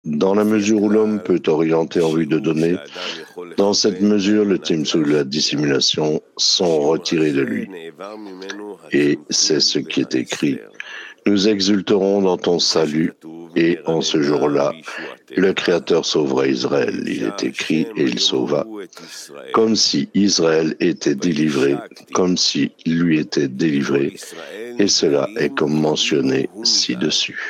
Dans la mesure où l'homme peut orienter en vue de donner, dans cette mesure, le timsou et la dissimulation sont retirés de lui. Et c'est ce qui est écrit. Nous exulterons dans ton salut, et en ce jour-là, le Créateur sauvera Israël. Il est écrit, et il sauva, comme si Israël était délivré, comme si lui était délivré, et cela est comme mentionné ci-dessus.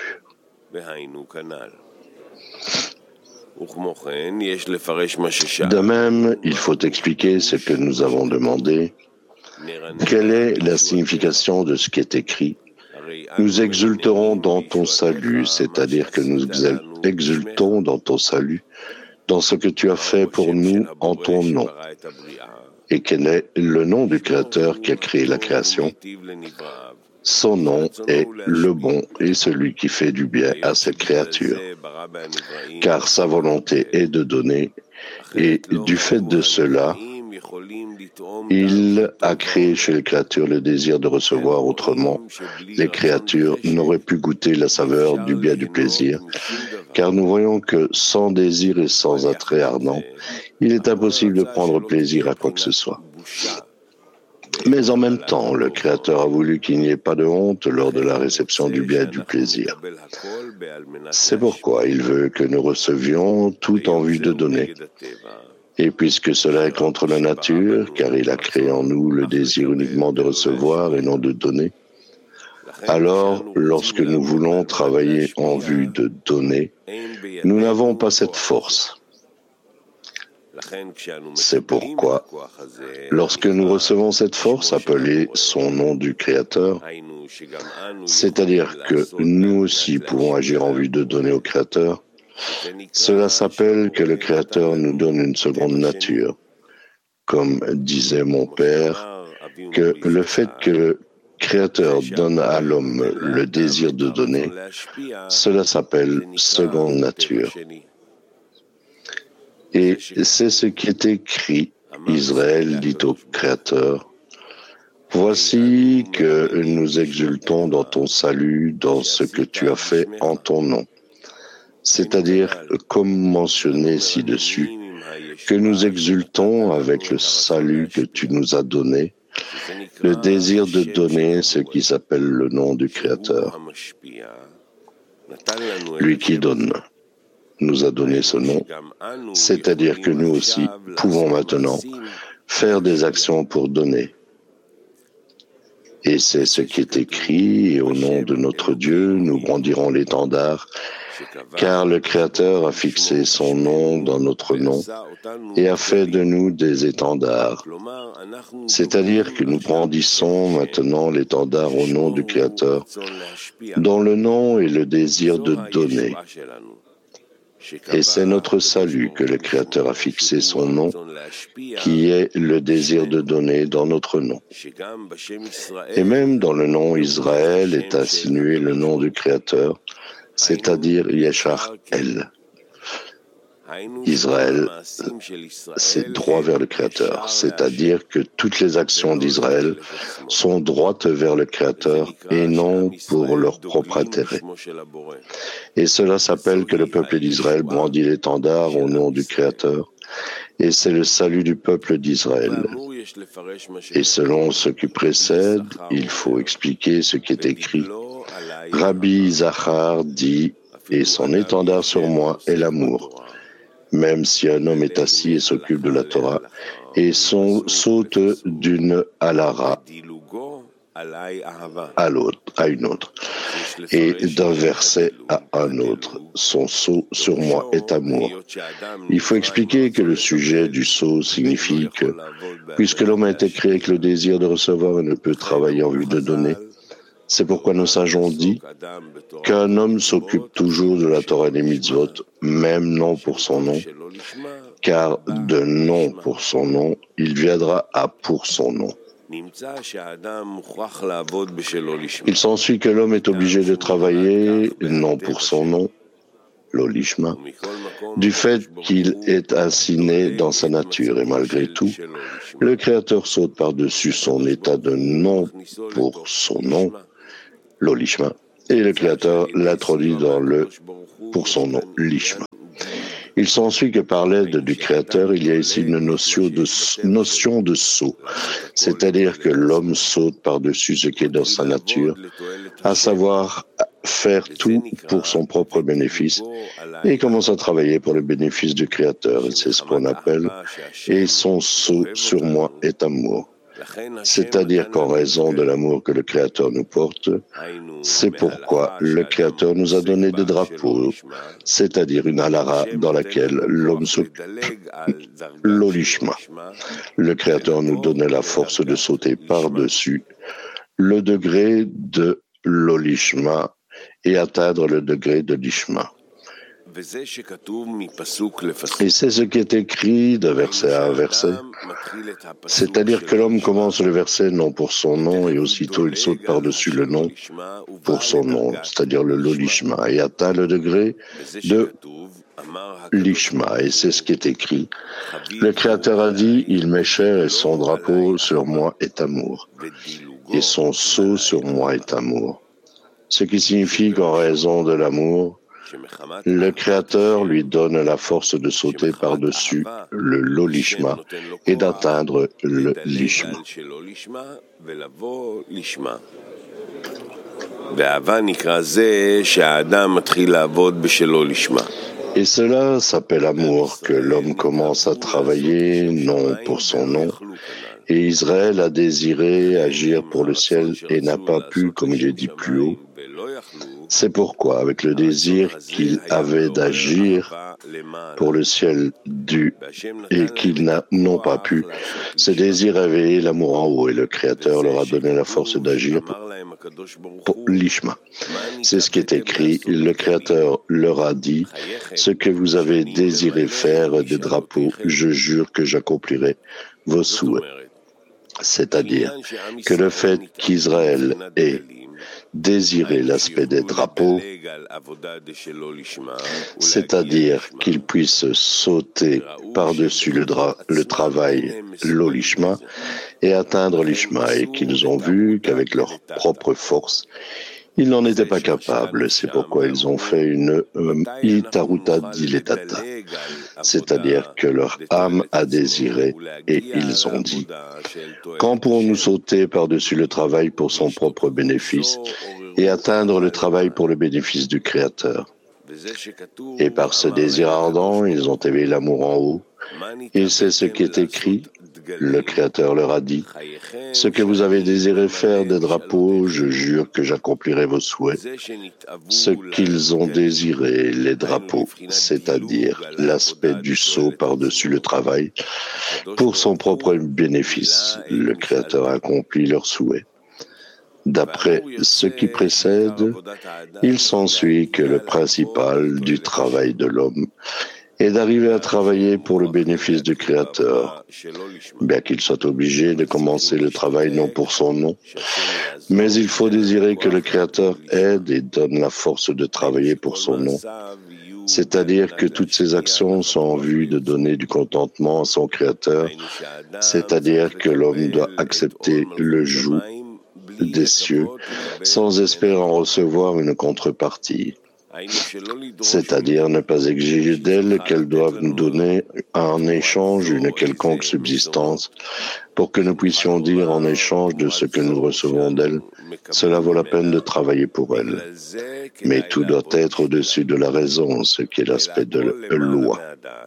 De même, il faut expliquer ce que nous avons demandé. Quelle est la signification de ce qui est écrit? Nous exulterons dans ton salut, c'est-à-dire que nous exultons dans ton salut, dans ce que tu as fait pour nous en ton nom. Et quel est le nom du Créateur qui a créé la création? Son nom est le bon et celui qui fait du bien à cette créature, car sa volonté est de donner, et du fait de cela, il a créé chez les créatures le désir de recevoir, autrement, les créatures n'auraient pu goûter la saveur du bien du plaisir, car nous voyons que sans désir et sans attrait ardent, il est impossible de prendre plaisir à quoi que ce soit. Mais en même temps, le Créateur a voulu qu'il n'y ait pas de honte lors de la réception du bien et du plaisir. C'est pourquoi il veut que nous recevions tout en vue de donner. Et puisque cela est contre la nature, car il a créé en nous le désir uniquement de recevoir et non de donner, alors lorsque nous voulons travailler en vue de donner, nous n'avons pas cette force. C'est pourquoi, lorsque nous recevons cette force appelée son nom du Créateur, c'est-à-dire que nous aussi pouvons agir en vue de donner au Créateur, cela s'appelle que le Créateur nous donne une seconde nature. Comme disait mon père, que le fait que le Créateur donne à l'homme le désir de donner, cela s'appelle seconde nature. Et c'est ce qui est écrit. Israël dit au Créateur, « Voici que nous exultons dans ton salut, dans ce que tu as fait en ton nom. » C'est-à-dire, comme mentionné ci-dessus, que nous exultons avec le salut que tu nous as donné, le désir de donner ce qui s'appelle le nom du Créateur. Lui qui donne nous a donné ce nom, c'est-à-dire que nous aussi pouvons maintenant faire des actions pour donner. Et c'est ce qui est écrit, et au nom de notre Dieu, nous brandirons l'étendard, car le Créateur a fixé son nom dans notre nom et a fait de nous des étendards. C'est-à-dire que nous brandissons maintenant l'étendard au nom du Créateur, dont le nom est le désir de donner. Et c'est notre salut que le Créateur a fixé son nom, qui est le désir de donner dans notre nom. Et même dans le nom Israël est insinué le nom du Créateur, c'est-à-dire Yeshar El. Israël, c'est droit vers le Créateur, c'est-à-dire que toutes les actions d'Israël sont droites vers le Créateur et non pour leur propre intérêt. Et cela s'appelle que le peuple d'Israël brandit l'étendard au nom du Créateur, et c'est le salut du peuple d'Israël. Et selon ce qui précède, il faut expliquer ce qui est écrit. Rabbi Zachar dit, et son étendard sur moi est l'amour. Même si un homme est assis et s'occupe de la Torah, et saute d'une halara à une autre, et d'un verset à un autre, son saut sur moi est amour. Il faut expliquer que le sujet du saut signifie que, puisque l'homme a été créé avec le désir de recevoir et ne peut travailler en vue de donner, c'est pourquoi nos sages ont dit qu'un homme s'occupe toujours de la Torah et des mitzvot, même non pour son nom, car de non pour son nom, il viendra à pour son nom. Il s'ensuit que l'homme est obligé de travailler, non pour son nom, l'olishma, du fait qu'il est ainsi né dans sa nature, et malgré tout, le Créateur saute par-dessus son état de non pour son nom, l'olishma, et le Créateur l'introduit pour son nom, Lishma. Il s'ensuit que par l'aide du Créateur, il y a ici une notion de saut, c'est-à-dire que l'homme saute par-dessus ce qui est dans sa nature, à savoir faire tout pour son propre bénéfice, et il commence à travailler pour le bénéfice du Créateur. Et c'est ce qu'on appelle « et son saut sur moi est amour ». C'est-à-dire qu'en raison de l'amour que le Créateur nous porte, c'est pourquoi le Créateur nous a donné des drapeaux, c'est-à-dire une alara dans laquelle l'homme s'occupe, l'olishma. Le Créateur nous donnait la force de sauter par-dessus le degré de l'olishma et atteindre le degré de l'ishma. Et c'est ce qui est écrit de verset à verset. C'est-à-dire que l'homme commence le verset non pour son nom et aussitôt il saute par-dessus le nom pour son nom, c'est-à-dire le lolishma, et atteint le degré de l'ishma. Et c'est ce qui est écrit. Le Créateur a dit, il m'est cher et son drapeau sur moi est amour. Et son sceau sur moi est amour. Ce qui signifie qu'en raison de l'amour, le Créateur lui donne la force de sauter par-dessus le lolishma et d'atteindre le lishma. Et cela s'appelle amour, que l'homme commence à travailler non pour son nom. Et Israël a désiré agir pour le ciel et n'a pas pu, comme il est dit plus haut. C'est pourquoi, avec le désir qu'il avait d'agir pour le ciel et qu'ils n'ont pas pu, ce désir a éveillé l'amour en haut et le Créateur leur a donné la force d'agir pour l'Ishma. C'est ce qui est écrit. Le Créateur leur a dit, ce que vous avez désiré faire des drapeaux, je jure que j'accomplirai vos souhaits. C'est-à-dire que le fait qu'Israël ait désiré l'aspect des drapeaux, c'est-à-dire qu'ils puissent sauter par-dessus le travail, l'olishma, et atteindre l'ishma, et qu'ils ont vu qu'avec leur propre force, ils n'en étaient pas capables. C'est pourquoi ils ont fait une itaruta diletata, c'est-à-dire que leur âme a désiré et ils ont dit « Quand pourrons-nous sauter par-dessus le travail pour son propre bénéfice et atteindre le travail pour le bénéfice du Créateur ?» Et par ce désir ardent, ils ont éveillé l'amour en haut. Et c'est ce qui est écrit. Le Créateur leur a dit, « Ce que vous avez désiré faire des drapeaux, je jure que j'accomplirai vos souhaits. » Ce qu'ils ont désiré, les drapeaux, c'est-à-dire l'aspect du saut par-dessus le travail, pour son propre bénéfice, le Créateur a accompli leurs souhaits. D'après ce qui précède, il s'ensuit que le principal du travail de l'homme est d'arriver à travailler pour le bénéfice du Créateur, bien qu'il soit obligé de commencer le travail non pour son nom, mais il faut désirer que le Créateur aide et donne la force de travailler pour son nom, c'est-à-dire que toutes ses actions sont en vue de donner du contentement à son Créateur, c'est-à-dire que l'homme doit accepter le joug des cieux sans espérer en recevoir une contrepartie. C'est-à-dire ne pas exiger d'elles qu'elles doivent nous donner en échange une quelconque subsistance pour que nous puissions dire en échange de ce que nous recevons d'elles, cela vaut la peine de travailler pour elles. Mais tout doit être au-dessus de la raison, ce qui est l'aspect de la loi.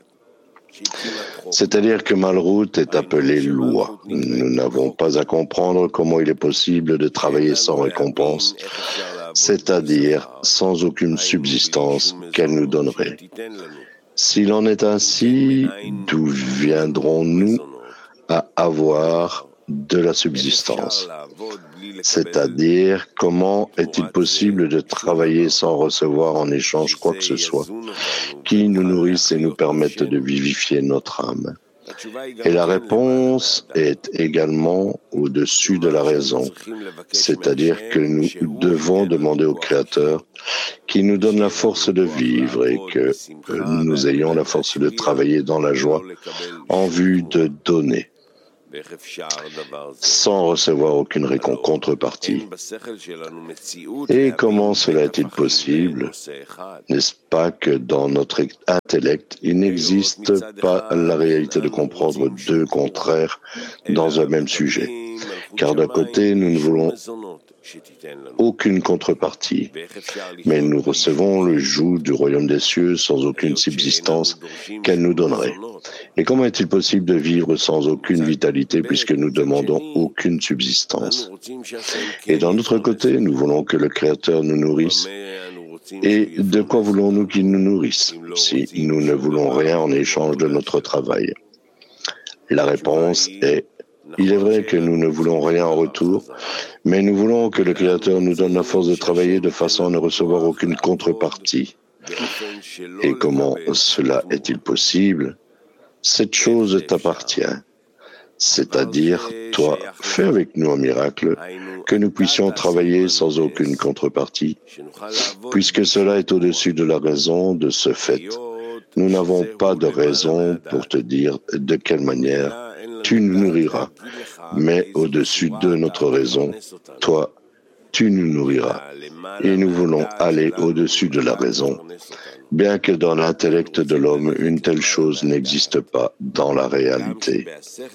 C'est-à-dire que Malrout est appelée loi. Nous n'avons pas à comprendre comment il est possible de travailler sans récompense, c'est-à-dire sans aucune subsistance qu'elle nous donnerait. S'il en est ainsi, d'où viendrons-nous à avoir de la subsistance? C'est-à-dire, comment est-il possible de travailler sans recevoir en échange quoi que ce soit qui nous nourrisse et nous permette de vivifier notre âme? Et la réponse est également au-dessus de la raison, c'est-à-dire que nous devons demander au Créateur qui nous donne la force de vivre et que nous ayons la force de travailler dans la joie en vue de donner. sans recevoir aucune contrepartie. Et comment cela est-il possible? N'est-ce pas que dans notre intellect, il n'existe pas la réalité de comprendre deux contraires dans un même sujet? Car d'un côté, nous ne voulons aucune contrepartie, mais nous recevons le joug du royaume des cieux sans aucune subsistance qu'elle nous donnerait. Et comment est-il possible de vivre sans aucune vitalité puisque nous demandons aucune subsistance? Et d'un autre côté, nous voulons que le Créateur nous nourrisse. Et de quoi voulons-nous qu'il nous nourrisse si nous ne voulons rien en échange de notre travail? La réponse est: il est vrai que nous ne voulons rien en retour, mais nous voulons que le Créateur nous donne la force de travailler de façon à ne recevoir aucune contrepartie. Et comment cela est-il possible? Cette chose t'appartient, c'est-à-dire, toi, fais avec nous un miracle, que nous puissions travailler sans aucune contrepartie. Puisque cela est au-dessus de la raison, de ce fait, nous n'avons pas de raison pour te dire de quelle manière tu nous nourriras, mais au-dessus de notre raison, toi, tu nous nourriras. Et nous voulons aller au-dessus de la raison, bien que dans l'intellect de l'homme, une telle chose n'existe pas dans la réalité.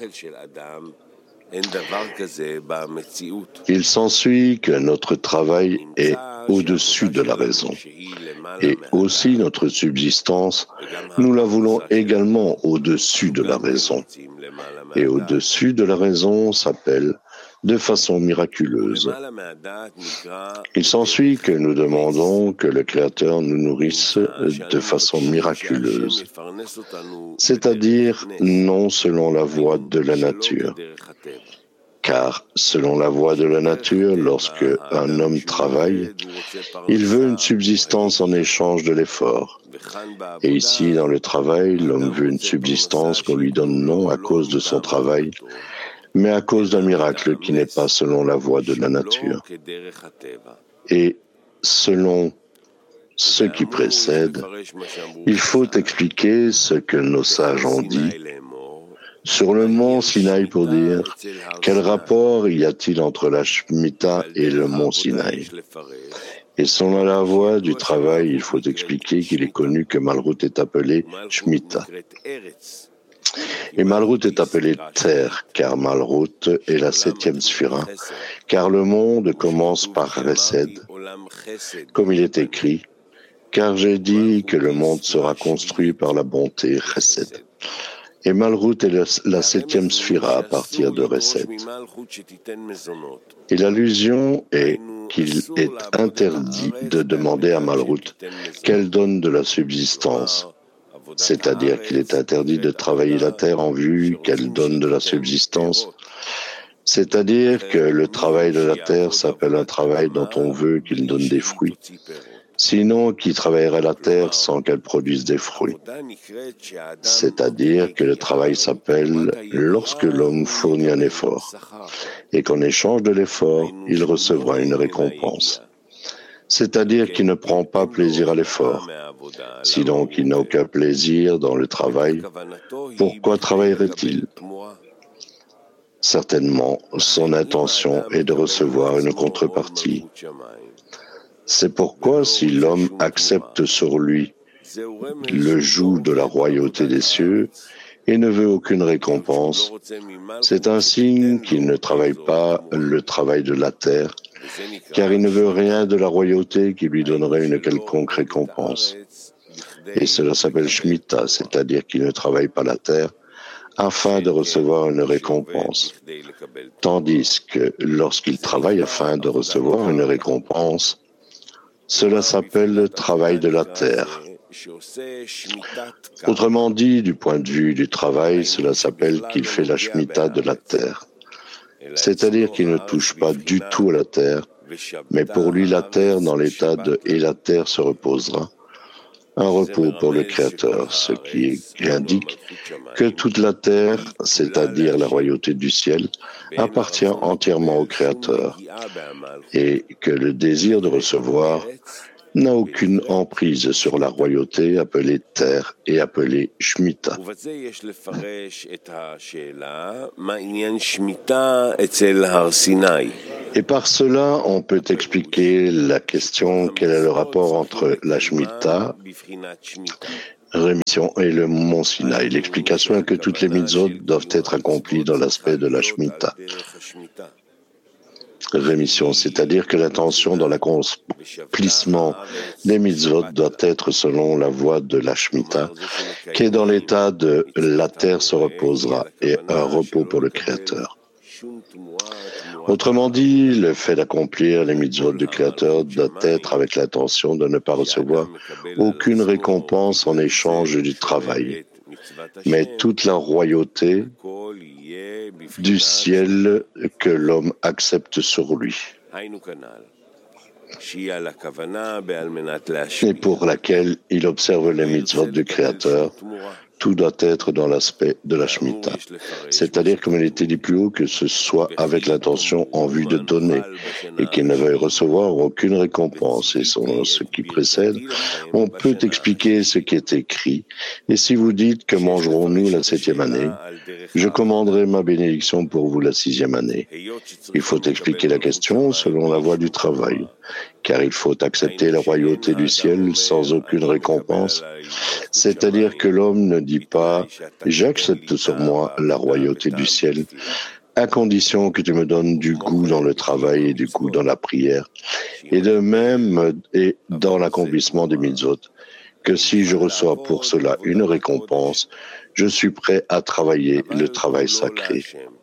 Il s'ensuit que notre travail est au-dessus de la raison. Et aussi notre subsistance, nous la voulons également au-dessus de la raison. Et au-dessus de la raison s'appelle de façon miraculeuse. Il s'ensuit que nous demandons que le Créateur nous nourrisse de façon miraculeuse, c'est-à-dire non selon la voie de la nature. Car selon la voie de la nature, lorsque un homme travaille, il veut une subsistance en échange de l'effort. Et ici, dans le travail, l'homme veut une subsistance qu'on lui donne non à cause de son travail, mais à cause d'un miracle qui n'est pas selon la voie de la nature. Et selon ce qui précède, il faut « ce que nos sages ont dit sur le mont Sinaï pour dire quel rapport y a-t-il entre la Shemitah et le mont Sinaï. Et selon la voie du travail, il faut expliquer qu'il est connu que Malrout est appelé Shemitah. Et Malrout est appelé terre, car Malrout est la 7e sphira, car le monde commence par Chesed, comme il est écrit, car j'ai dit que le monde sera construit par la bonté Chesed. Et Malrout est la 7e sphira à partir de Chesed. Et l'allusion est qu'il est interdit de demander à Malrout qu'elle donne de la subsistance, c'est-à-dire qu'il est interdit de travailler la terre en vue qu'elle donne de la subsistance, c'est-à-dire que le travail de la terre s'appelle un travail dont on veut qu'il donne des fruits. Sinon, qui travaillerait la terre sans qu'elle produise des fruits? C'est-à-dire que le travail s'appelle lorsque l'homme fournit un effort et qu'en échange de l'effort, il recevra une récompense. C'est-à-dire qu'il ne prend pas plaisir à l'effort. Si donc il n'a aucun plaisir dans le travail, pourquoi travaillerait-il? Certainement, son intention est de recevoir une contrepartie. C'est pourquoi si l'homme accepte sur lui le joug de la royauté des cieux et ne veut aucune récompense, c'est un signe qu'il ne travaille pas le travail de la terre, car il ne veut rien de la royauté qui lui donnerait une quelconque récompense. Et cela s'appelle Shemitah, c'est-à-dire qu'il ne travaille pas la terre afin de recevoir une récompense. Tandis que lorsqu'il travaille afin de recevoir une récompense, cela s'appelle le travail de la terre. Autrement dit, du point de vue du travail, cela s'appelle qu'il fait la Shemitah de la terre. C'est-à-dire qu'il ne touche pas du tout à la terre, mais pour lui la terre dans l'état de « et la terre se reposera », un repos pour le Créateur, ce qui indique que toute la terre, c'est-à-dire la royauté du ciel, appartient entièrement au Créateur et que le désir de recevoir n'a aucune emprise sur la royauté appelée terre et appelée Shemitah. Et par cela, on peut expliquer la question: quel est le rapport entre la Shemitah, rémission, et le mont Sinaï? L'explication est que toutes les mitzvot doivent être accomplies dans l'aspect de la Shemitah. Rémission, c'est-à-dire que l'intention dans l'accomplissement des mitzvot doit être selon la voie de la Shemitah, qui est dans l'état de la terre se reposera et un repos pour le Créateur. Autrement dit, le fait d'accomplir les mitzvot du Créateur doit être avec l'intention de ne pas recevoir aucune récompense en échange du travail, mais toute la royauté du ciel que l'homme accepte sur lui, et pour laquelle il observe les mitzvot du Créateur. Tout doit être dans l'aspect de la Shemitah. C'est-à-dire, comme il était dit plus haut, que ce soit avec l'intention en vue de donner et qu'il ne veuille recevoir aucune récompense. Et selon ce qui précède, on peut expliquer ce qui est écrit. Et si vous dites: que mangerons-nous la 7e année? Je commanderai ma bénédiction pour vous la 6e année. Il faut expliquer la question selon la voie du travail, car il faut accepter la royauté du ciel sans aucune récompense. C'est-à-dire que l'homme ne dit pas: j'accepte sur moi la royauté du ciel, à condition que tu me donnes du goût dans le travail et du goût dans la prière, et de même et dans l'accomplissement des mitzvot, que si je reçois pour cela une récompense, je suis prêt à travailler le travail sacré.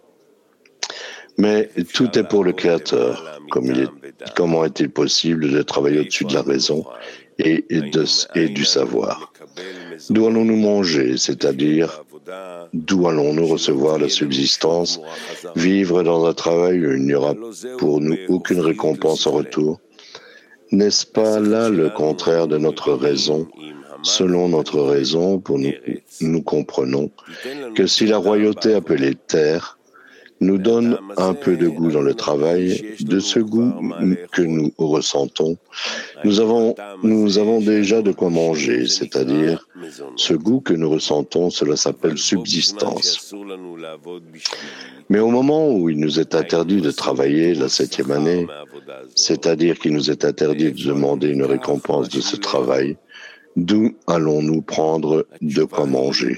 Mais tout est pour le Créateur. Comment est-il possible de travailler au-dessus de la raison et du savoir? D'où allons-nous manger, c'est-à-dire d'où allons-nous recevoir la subsistance, vivre dans un travail où il n'y aura pour nous aucune récompense en retour? N'est-ce pas là le contraire de notre raison? Selon notre raison, nous comprenons que si la royauté appelée terre nous donne un peu de goût dans le travail, de ce goût que nous ressentons, nous avons déjà de quoi manger, c'est-à-dire ce goût que nous ressentons, cela s'appelle subsistance. Mais au moment où il nous est interdit de travailler la 7e année, c'est-à-dire qu'il nous est interdit de demander une récompense de ce travail, d'où allons-nous prendre de quoi manger?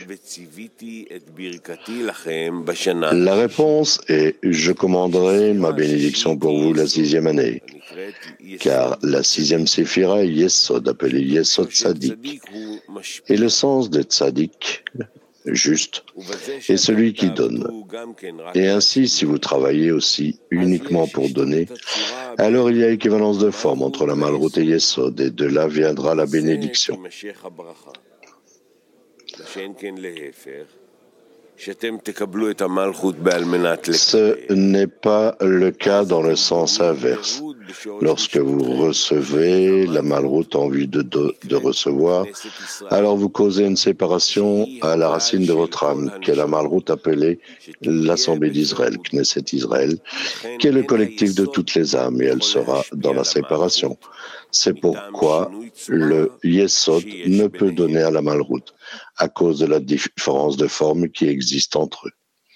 La réponse est: je commanderai ma bénédiction pour vous la 6e année, car la 6e séphira est Yesod, appelée Yesod Tzadik. Et le sens de Tzadik, juste, est celui qui donne. Et ainsi, si vous travaillez aussi uniquement pour donner, alors il y a équivalence de forme entre la Malrout et Yesod, et de là viendra la bénédiction. Ce n'est pas le cas dans le sens inverse. Lorsque vous recevez la malroute en vue de recevoir, alors vous causez une séparation à la racine de votre âme, qui est la malroute appelée l'Assemblée d'Israël, Knesset Israël, qui est le collectif de toutes les âmes, et elle sera dans la séparation. C'est pourquoi le Yesod ne peut donner à la malroute, à cause de la différence de forme qui existe entre eux.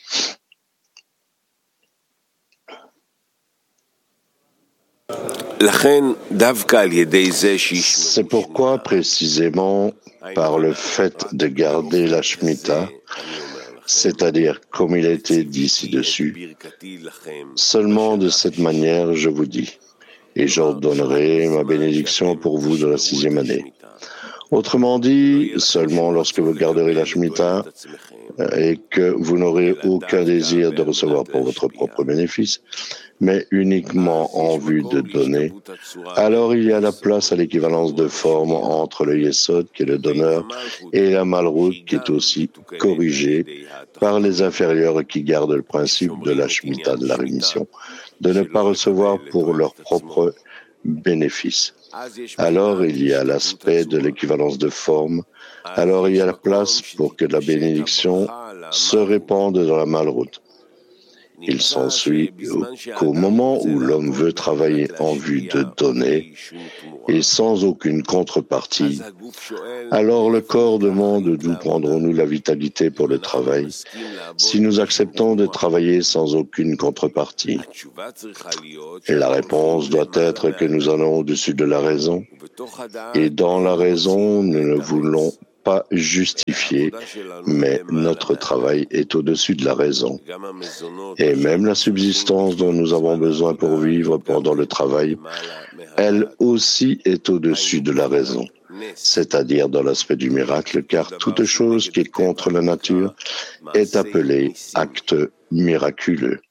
C'est pourquoi, précisément, par le fait de garder la Shemitah, c'est-à-dire comme il a été dit ci-dessus, seulement de cette manière je vous dis, et j'ordonnerai ma bénédiction pour vous de la 6e année. Autrement dit, seulement lorsque vous garderez la Shemitah et que vous n'aurez aucun désir de recevoir pour votre propre bénéfice, mais uniquement en vue de donner, alors il y a la place à l'équivalence de forme entre le Yesod, qui est le donneur, et la Malrout, qui est aussi corrigée par les inférieurs qui gardent le principe de la Shemitah, de la rémission, de ne pas recevoir pour leur propre bénéfice. Alors il y a l'aspect de l'équivalence de forme, alors il y a la place pour que la bénédiction se répande dans la Malrout. Il s'ensuit qu'au moment où l'homme veut travailler en vue de donner et sans aucune contrepartie, alors le corps demande d'où prendrons-nous la vitalité pour le travail si nous acceptons de travailler sans aucune contrepartie. Et la réponse doit être que nous allons au-dessus de la raison. Et dans la raison, nous ne voulons pas justifier, mais notre travail est au-dessus de la raison. Et même la subsistance dont nous avons besoin pour vivre pendant le travail, elle aussi est au-dessus de la raison, c'est-à-dire dans l'aspect du miracle, car toute chose qui est contre la nature est appelée acte miraculeux.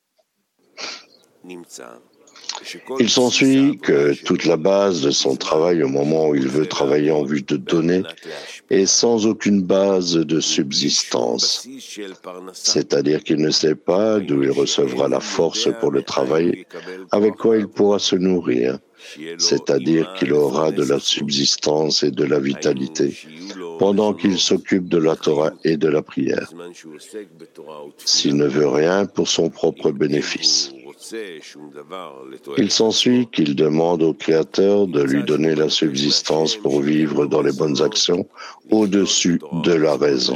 Il s'ensuit que toute la base de son travail au moment où il veut travailler en vue de donner est sans aucune base de subsistance, c'est-à-dire qu'il ne sait pas d'où il recevra la force pour le travail, avec quoi il pourra se nourrir, c'est-à-dire qu'il aura de la subsistance et de la vitalité pendant qu'il s'occupe de la Torah et de la prière, s'il ne veut rien pour son propre bénéfice. Il s'ensuit qu'il demande au Créateur de lui donner la subsistance pour vivre dans les bonnes actions au-dessus de la raison.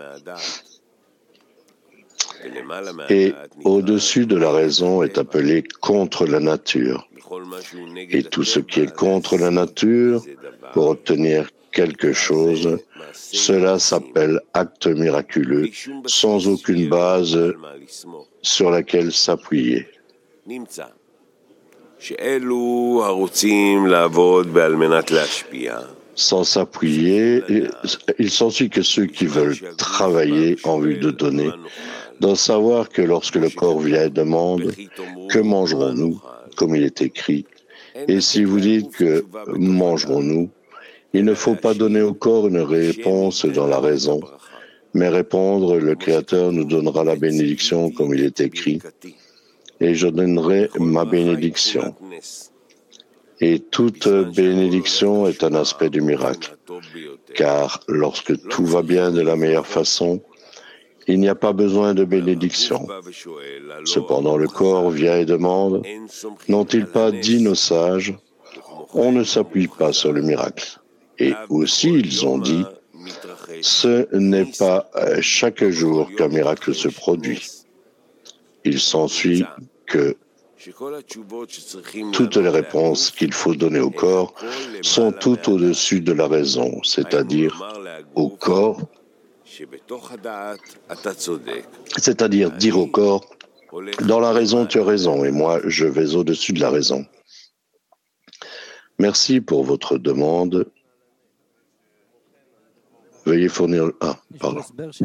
Et au-dessus de la raison est appelé contre la nature. Et tout ce qui est contre la nature, pour obtenir quelque chose, cela s'appelle acte miraculeux, sans aucune base sur laquelle s'appuyer. Sans s'appuyer, il s'ensuit que ceux qui veulent travailler en vue de donner doivent savoir que lorsque le corps vient et demande « Que mangerons-nous ?» comme il est écrit, et si vous dites que « mangerons-nous ?» il ne faut pas donner au corps une réponse dans la raison, mais répondre « Le Créateur nous donnera la bénédiction comme il est écrit. » Et je donnerai ma bénédiction. Et toute bénédiction est un aspect du miracle, car lorsque tout va bien de la meilleure façon, il n'y a pas besoin de bénédiction. Cependant, le corps vient et demande, n'ont-ils pas dit nos sages, on ne s'appuie pas sur le miracle. Et aussi, ils ont dit, ce n'est pas chaque jour qu'un miracle se produit. Il s'ensuit que toutes les réponses qu'il faut donner au corps sont toutes au-dessus de la raison, c'est-à-dire au corps, c'est-à-dire dire au corps, dans la raison tu as raison et moi je vais au-dessus de la raison. Merci pour votre demande. Veuillez fournir... pardon.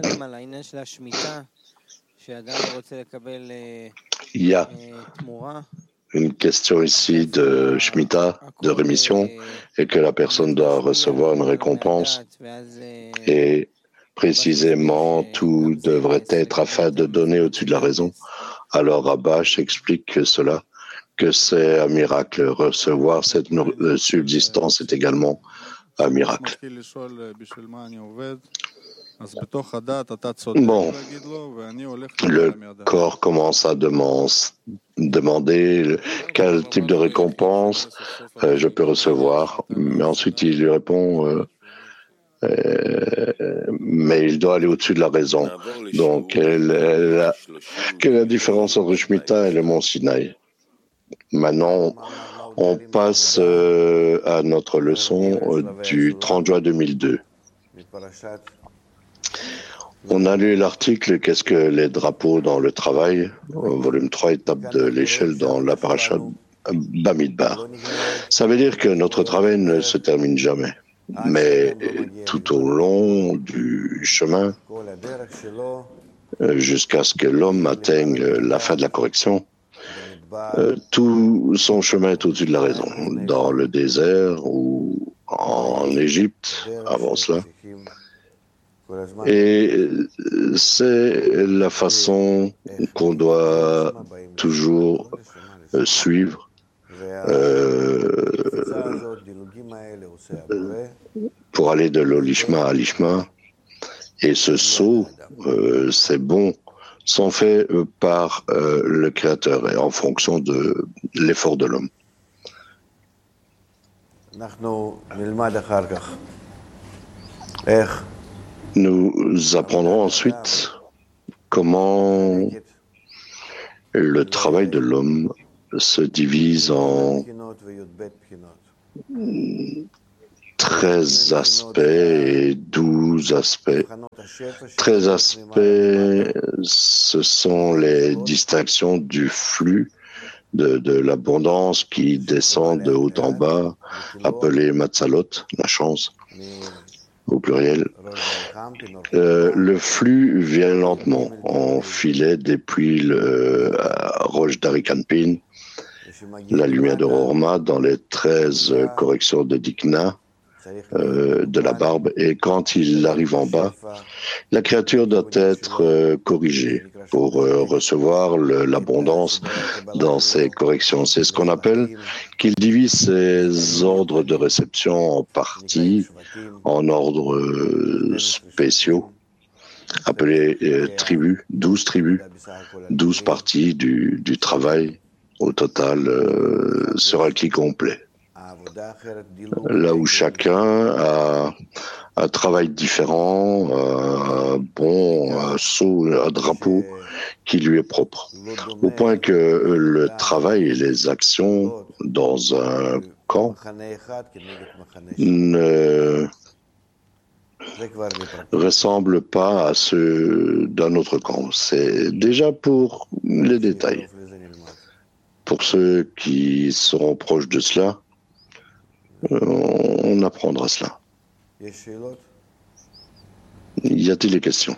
Il y a une question ici de Shemitah, de rémission, et que la personne doit recevoir une récompense. Et précisément, tout devrait être afin de donner au-dessus de la raison. Alors Rabash explique que que c'est un miracle. Recevoir cette subsistance est également un miracle. Bon, le corps commence à demander quel type de récompense je peux recevoir, mais ensuite il lui répond mais il doit aller au-dessus de la raison. Donc, quelle est la différence entre Shemitah et le mont Sinaï? Maintenant, on passe à notre leçon du 30 juin 2002. On a lu l'article « Qu'est-ce que les drapeaux dans le travail ?» volume 3, étape de l'échelle dans la paracha Bamidbar. Ça veut dire que notre travail ne se termine jamais, mais tout au long du chemin, jusqu'à ce que l'homme atteigne la fin de la correction, tout son chemin est au-dessus de la raison. Dans le désert ou en Égypte, avant cela. Et c'est la façon qu'on doit toujours suivre pour aller de l'olishma à l'ishma. Et ce saut, c'est bon sont faits par le Créateur et en fonction de l'effort de l'homme. Nous apprendrons ensuite comment le travail de l'homme se divise en 13 aspects et 12 aspects. 13 aspects, ce sont les distinctions du flux de l'abondance qui descend de haut en bas, appelé Matzalot, la chance, au pluriel. Le flux vient lentement en filet depuis le roche d'Arikanpin, la lumière de Rorma dans les 13 corrections de Dikna, de la barbe, et quand il arrive en bas, la créature doit être corrigée pour recevoir l'abondance dans ses corrections. C'est ce qu'on appelle qu'il divise ses ordres de réception en parties, en ordres spéciaux, appelés tribus, 12 tribus, 12 parties du travail au total sur un clic complet. Là où chacun a un travail différent, un sceau, un drapeau qui lui est propre. Au point que le travail et les actions dans un camp ne ressemblent pas à ceux d'un autre camp. C'est déjà pour les détails. Pour ceux qui seront proches de cela, on apprendra cela. Y a-t-il des questions?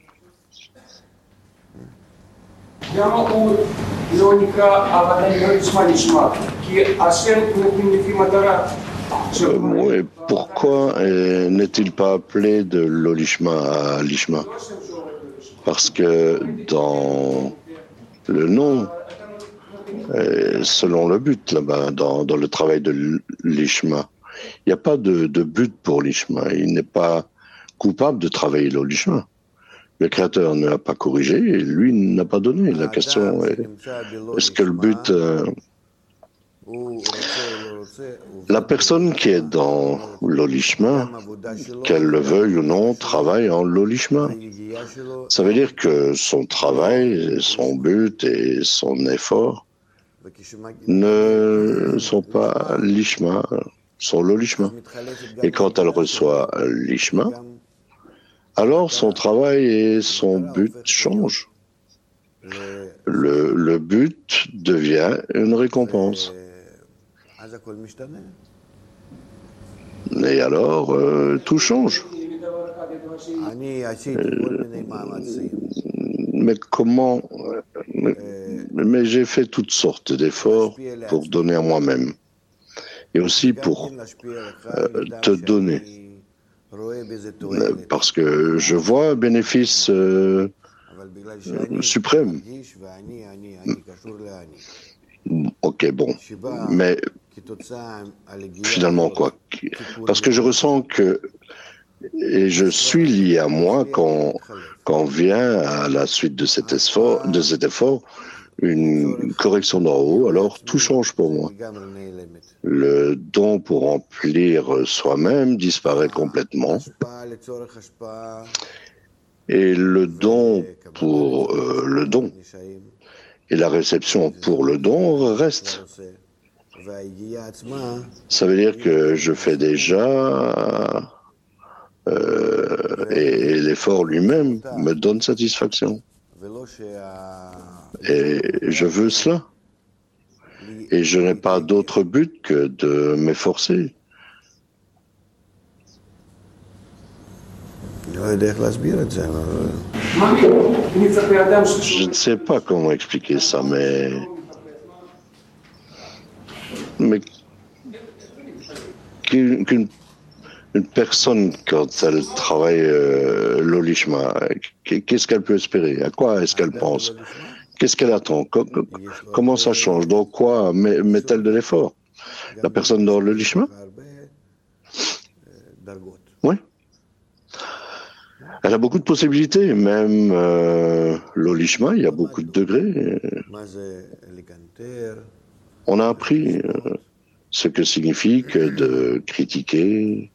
Pourquoi n'est-il pas appelé de l'Olishma à Lishma? Parce que dans le nom, selon le but là-bas, dans le travail de l'Ishma, il n'y a pas de but pour l'Ishma. Il n'est pas coupable de travailler le Lishma. Le Créateur ne l'a pas corrigé et lui n'a pas donné. La question est, est-ce que le but... La personne qui est dans l'Olishma, qu'elle le veuille ou non, travaille en l'Olishma. Ça veut dire que son travail, son but et son effort ne sont pas l'Ishma, sont l'Olishma. Et quand elle reçoit l'Ishma, alors son travail et son but changent. Le but devient une récompense. Et alors, tout change. Mais comment... Mais j'ai fait toutes sortes d'efforts pour donner à moi-même. Et aussi pour te donner. Parce que je vois un bénéfice suprême. Ok, bon. Mais finalement, quoi? Parce que je ressens que, et je suis lié à moi quand vient à la suite de cet effort, une correction d'en haut, alors tout change pour moi. Le don pour remplir soi-même disparaît complètement. Et le don pour le don et la réception pour le don reste. Ça veut dire que je fais déjà et l'effort lui-même me donne satisfaction. Et je veux cela. Et je n'ai pas d'autre but que de m'efforcer. Je ne sais pas comment expliquer ça, mais qu'une personne, quand elle travaille l'Olishma, qu'est-ce qu'elle peut espérer? À quoi est-ce qu'elle pense? Qu'est-ce qu'elle attend? Comment ça change? Dans quoi met-elle de l'effort? La personne dans l'Olishma? Oui. Elle a beaucoup de possibilités, même l'olishma, il y a beaucoup de degrés. On a appris ce que signifie que de critiquer,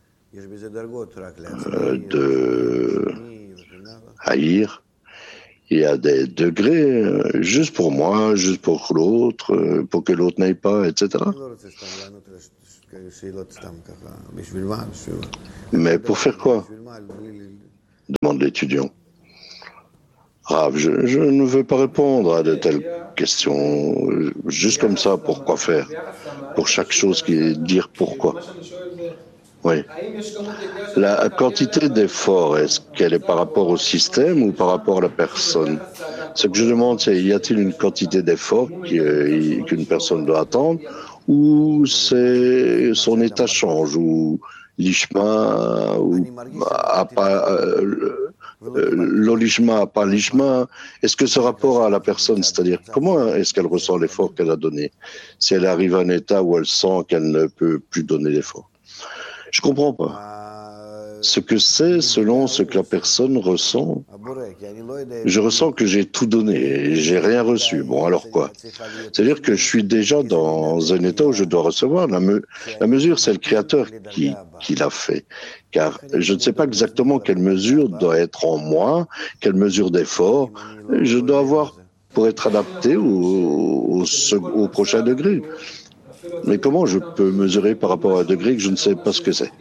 de haïr. Il y a des degrés, juste pour moi, juste pour l'autre, pour que l'autre n'aille pas, etc. Mais pour faire quoi? Demande l'étudiant. Rav, je ne veux pas répondre à de telles questions. Juste comme ça, pourquoi faire? Pour chaque chose qui est dire pourquoi. Oui. La quantité d'effort, est-ce qu'elle est par rapport au système ou par rapport à la personne? Ce que je demande, c'est y a-t-il une quantité d'effort qu'une personne doit attendre ou c'est son état change ou l'ishma ou l'olishma, pas l'ishma. Est-ce que ce rapport à la personne, c'est-à-dire comment est-ce qu'elle ressent l'effort qu'elle a donné? Si elle arrive à un état où elle sent qu'elle ne peut plus donner l'effort. Je comprends pas. Ce que c'est selon ce que la personne ressent. Je ressens que j'ai tout donné et j'ai rien reçu. Bon, alors quoi? C'est-à-dire que je suis déjà dans un état où je dois recevoir. La mesure, c'est le Créateur qui l'a fait. Car je ne sais pas exactement quelle mesure doit être en moi, quelle mesure d'effort je dois avoir pour être adapté au prochain degré. Mais comment je peux mesurer par rapport à un degré que je ne sais pas ce que c'est?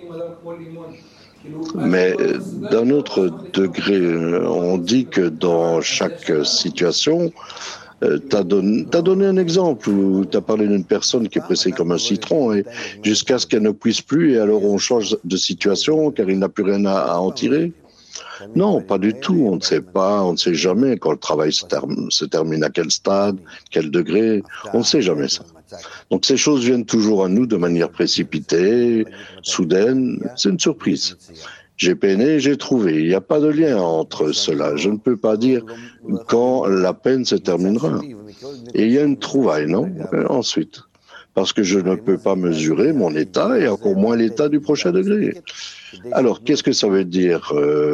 Mais d'un autre degré, on dit que dans chaque situation, tu as donné un exemple où tu as parlé d'une personne qui est pressée comme un citron et jusqu'à ce qu'elle ne puisse plus et alors on change de situation car il n'a plus rien à en tirer. Non, pas du tout. On ne sait pas, on ne sait jamais quand le travail se termine à quel stade, quel degré. On ne sait jamais ça. Donc ces choses viennent toujours à nous de manière précipitée, soudaine. C'est une surprise. J'ai peiné, j'ai trouvé. Il n'y a pas de lien entre cela. Je ne peux pas dire quand la peine se terminera. Et il y a une trouvaille, non? Ensuite. Parce que je ne peux pas mesurer mon état et encore moins l'état du prochain degré. Alors, qu'est-ce que ça veut dire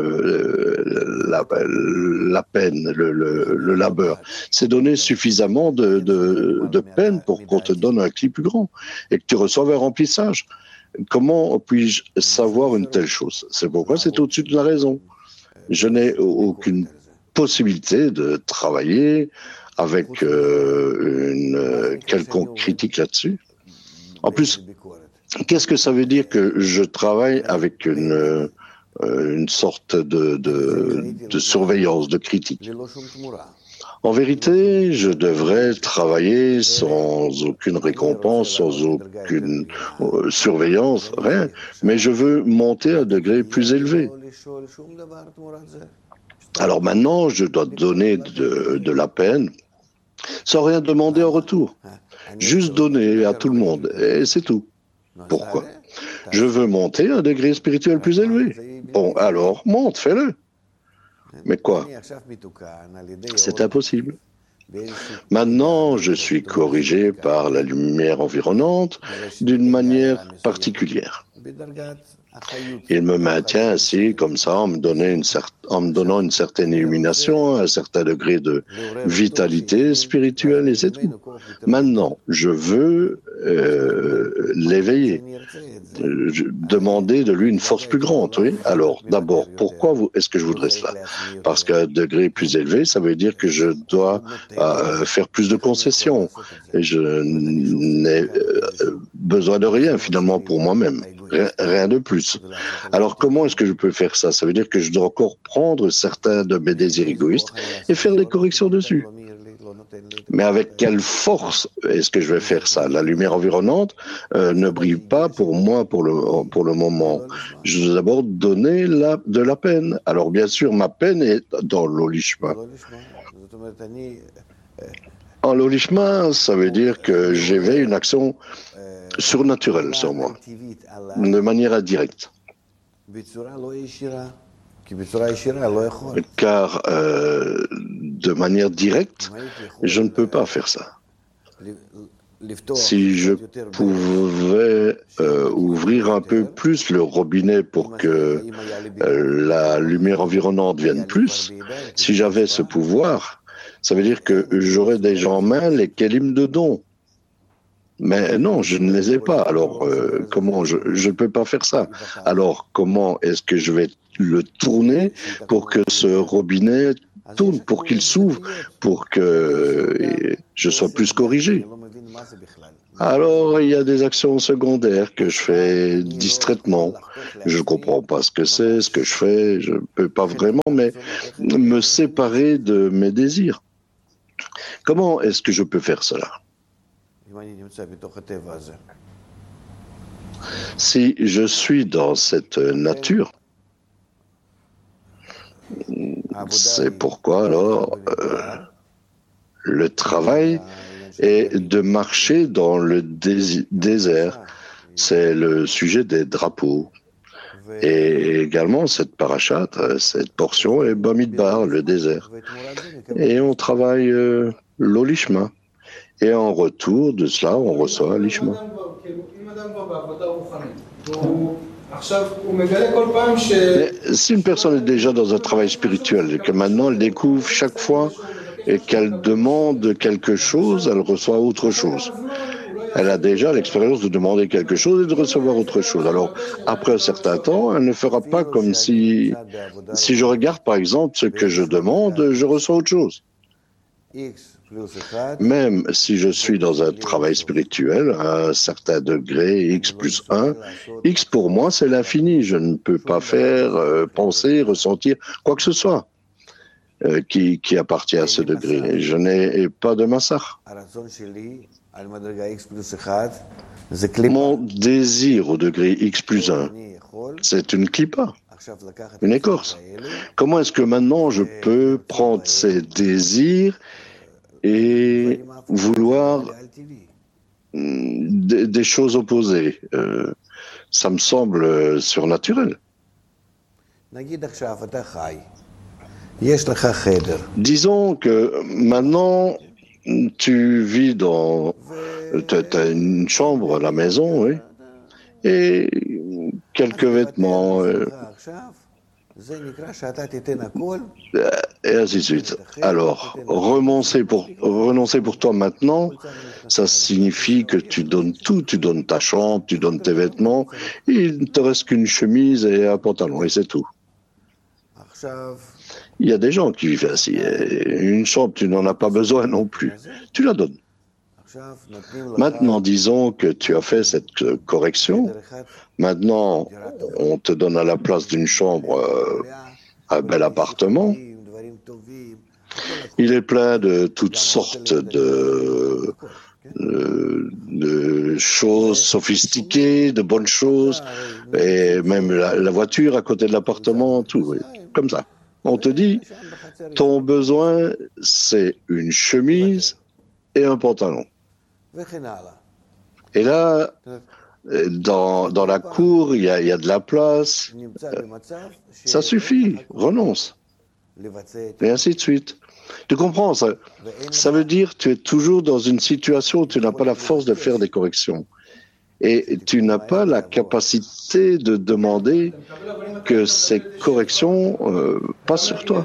la peine, le labeur? C'est donner suffisamment de peine pour qu'on te donne un cli plus grand et que tu reçoives un remplissage. Comment puis-je savoir une telle chose? C'est pourquoi c'est au-dessus de la raison. Je n'ai aucune possibilité de travailler avec une quelconque critique là-dessus. En plus, qu'est-ce que ça veut dire que je travaille avec une sorte de surveillance, de critique? En vérité, je devrais travailler sans aucune récompense, sans aucune surveillance, rien. Mais je veux monter à un degré plus élevé. Alors maintenant, je dois donner de la peine sans rien demander en retour. Juste donner à tout le monde. Et c'est tout. Pourquoi? Je veux monter à un degré spirituel plus élevé. Bon, alors, monte, fais-le. Mais quoi? C'est impossible. Maintenant, je suis corrigé par la lumière environnante d'une manière particulière. Il me maintient ainsi, comme ça, en me donnant une certaine illumination, un certain degré de vitalité spirituelle, et c'est tout. Maintenant, je veux l'éveiller, demander de lui une force plus grande. Oui. Alors, d'abord, pourquoi est-ce que je voudrais cela? Parce qu'à un degré plus élevé, ça veut dire que je dois faire plus de concessions. Et je n'ai besoin de rien, finalement, pour moi-même. Rien de plus. Alors, comment est-ce que je peux faire ça? Ça veut dire que je dois encore prendre certains de mes désirs égoïstes et faire des corrections dessus. Mais avec quelle force est-ce que je vais faire ça? La lumière environnante ne brille pas pour moi pour le moment. Je dois d'abord donner de la peine. Alors, bien sûr, ma peine est dans l'olishma. En l'olishma, ça veut dire que j'éveille une action surnaturelle sur moi, de manière indirecte. Car de manière directe, je ne peux pas faire ça. Si je pouvais ouvrir un peu plus le robinet pour que la lumière environnante vienne plus, si j'avais ce pouvoir, ça veut dire que j'aurais déjà en main les kelim de don. Mais non, je ne les ai pas. Alors, comment je ne peux pas faire ça. Alors, comment est-ce que je vais le tourner pour que ce robinet tourne, pour qu'il s'ouvre, pour que je sois plus corrigé? Alors, il y a des actions secondaires que je fais distraitement. Je ne comprends pas ce que c'est, ce que je fais. Je ne peux pas vraiment me séparer de mes désirs. Comment est-ce que je peux faire cela? Si je suis dans cette nature, c'est pourquoi alors le travail est de marcher dans le désert. C'est le sujet des drapeaux. Et également cette parachate, cette portion est Bamidbar, le désert. Et on travaille l'olishma. Et en retour de cela, on reçoit l'ishma. Mais si une personne est déjà dans un travail spirituel et que maintenant elle découvre chaque fois et qu'elle demande quelque chose, elle reçoit autre chose. Elle a déjà l'expérience de demander quelque chose et de recevoir autre chose. Alors, après un certain temps, elle ne fera pas comme si je regarde par exemple ce que je demande, je reçois autre chose. Même si je suis dans un travail spirituel, à un certain degré, X plus 1, X pour moi, c'est l'infini. Je ne peux pas faire, penser, ressentir quoi que ce soit qui appartient à ce degré. Je n'ai pas de massacre. Mon désir au degré X plus 1, c'est une clipa, une écorce. Comment est-ce que maintenant je peux prendre ces désirs et vouloir des choses opposées? Ça me semble surnaturel. Disons que maintenant, tu vis dans... Tu as une chambre à la maison, oui, et quelques vêtements, et ainsi de suite. Alors, renoncer pour toi maintenant, ça signifie que tu donnes tout, tu donnes ta chambre, tu donnes tes vêtements, et il ne te reste qu'une chemise et un pantalon, et c'est tout. Il y a des gens qui vivent ainsi. Une chambre, tu n'en as pas besoin non plus. Tu la donnes. Maintenant, disons que tu as fait cette correction. Maintenant, on te donne à la place d'une chambre un bel appartement. Il est plein de toutes sortes de choses sophistiquées, de bonnes choses, et même la voiture à côté de l'appartement, tout, oui, comme ça. On te dit, ton besoin, c'est une chemise et un pantalon. Et là, dans la cour, il y a de la place. Ça suffit, renonce. Et ainsi de suite. Tu comprends, ça veut dire que tu es toujours dans une situation où tu n'as pas la force de faire des corrections. Et tu n'as pas la capacité de demander que ces corrections passent sur toi.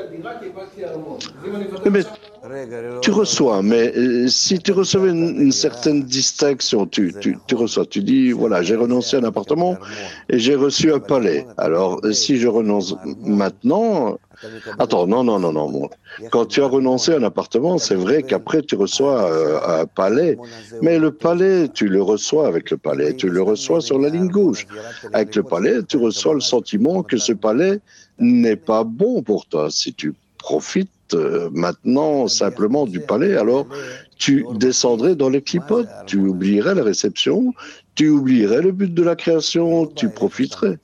Mais tu reçois, mais si tu recevais une certaine distinction, tu reçois, tu dis, voilà, j'ai renoncé à un appartement et j'ai reçu un palais. Alors, si je renonce maintenant... Attends, non. Quand tu as renoncé à un appartement, c'est vrai qu'après tu reçois un palais, mais le palais, tu le reçois avec le palais, tu le reçois sur la ligne gauche. Avec le palais, tu reçois le sentiment que ce palais n'est pas bon pour toi. Si tu profites maintenant simplement du palais, alors tu descendrais dans les clipotes, tu oublierais la réception, tu oublierais le but de la création, tu profiterais.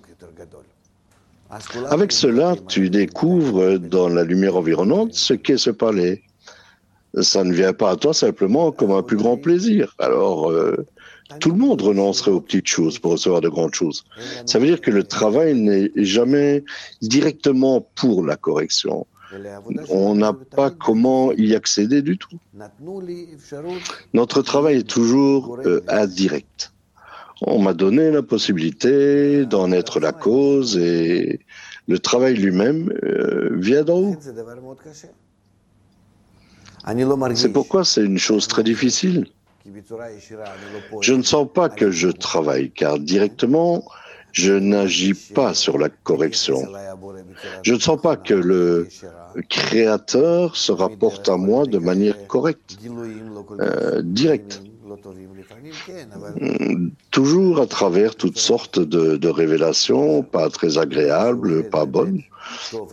Avec cela, tu découvres dans la lumière environnante ce qu'est ce palais. Ça ne vient pas à toi simplement comme un plus grand plaisir. Alors, tout le monde renoncerait aux petites choses pour recevoir de grandes choses. Ça veut dire que le travail n'est jamais directement pour la correction. On n'a pas comment y accéder du tout. Notre travail est toujours indirect. On m'a donné la possibilité d'en être la cause et le travail lui-même vient d'en haut. C'est pourquoi c'est une chose très difficile. Je ne sens pas que je travaille, car directement, je n'agis pas sur la correction. Je ne sens pas que le Créateur se rapporte à moi de manière correcte, directe. Toujours à travers toutes sortes de révélations, pas très agréables, pas bonnes.